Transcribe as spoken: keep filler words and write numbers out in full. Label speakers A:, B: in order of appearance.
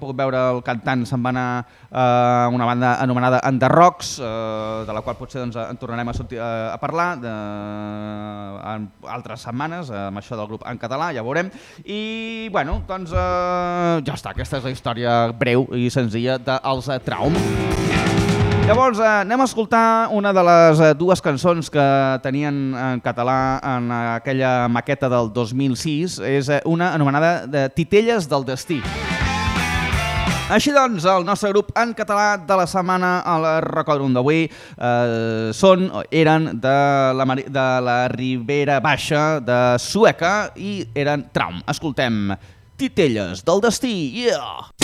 A: pogut veure el cantant, se'n va anar a una banda anomenada Under Rocks, de la qual potser en tornarem a parlar en altres setmanes, amb això del grup en català, ja ho veurem. I, bueno, doncs ja està, aquesta és la història breu i senzilla dels Traum. Llavors anem a escoltar una de les dues cançons que tenien en català en aquella maqueta del dos mil sis, és una anomenada de Titelles del Destí. Així doncs, el nostre grup en català de la setmana al Rocòdrom d'avui eh, són, eren de la, de la Ribera Baixa de Sueca i eren Traum. Escoltem Titelles del Destí, yeah!